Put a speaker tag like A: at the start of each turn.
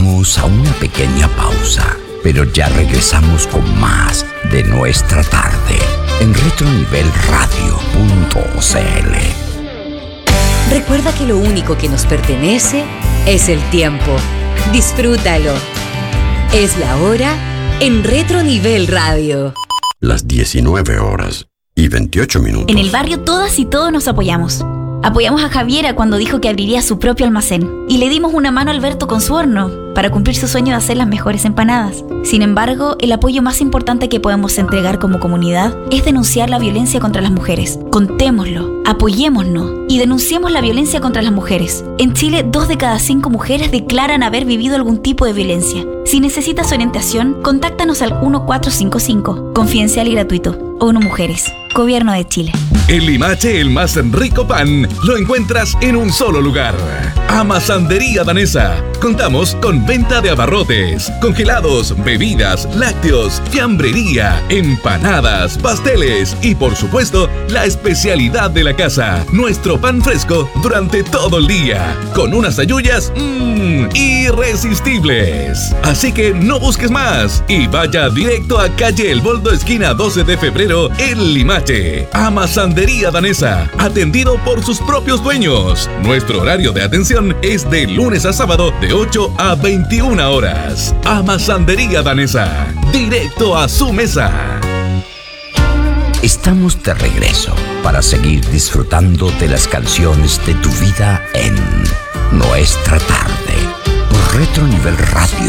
A: vamos a una pequeña pausa, pero ya regresamos con más de nuestra tarde en retronivelradio.cl.
B: Recuerda que lo único que nos pertenece es el tiempo. Disfrútalo. Es la hora en Retro Nivel Radio.
C: Las 19:28.
D: En el barrio todas y todos nos apoyamos. Apoyamos a Javiera cuando dijo que abriría su propio almacén. Y le dimos una mano a Alberto con su horno para cumplir su sueño de hacer las mejores empanadas. Sin embargo, el apoyo más importante que podemos entregar como comunidad es denunciar la violencia contra las mujeres. Contémoslo, apoyémonos y denunciemos la violencia contra las mujeres. En Chile, 2 de cada 5 mujeres declaran haber vivido algún tipo de violencia. Si necesitas orientación, contáctanos al 1455, confidencial y gratuito. ONU Mujeres, Gobierno de Chile.
E: El Limache, el más rico pan, lo encuentras en un solo lugar. Amasandería Danesa. Contamos con venta de abarrotes, congelados, bebidas, lácteos, fiambrería, empanadas, pasteles y por supuesto la especialidad de la casa, nuestro pan fresco durante todo el día, con unas ayuyas irresistibles. Así que no busques más y vaya directo a calle El Boldo, esquina 12 de febrero, El Limache. Amasandería Danesa, atendido por sus propios dueños. Nuestro horario de atención es de lunes a sábado de 8 a 21 horas. Amasandería Danesa, directo a su mesa.
A: Estamos de regreso para seguir disfrutando de las canciones de tu vida en Nuestra Tarde por retronivelradio.cl.